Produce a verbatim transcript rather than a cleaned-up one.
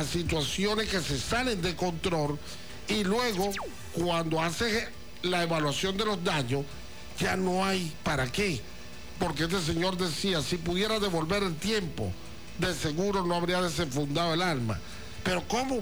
a situaciones que se salen de control y luego cuando hace la evaluación de los daños ya no hay para qué, porque este señor decía, si pudiera devolver el tiempo, de seguro no habría desenfundado el arma. Pero ¿cómo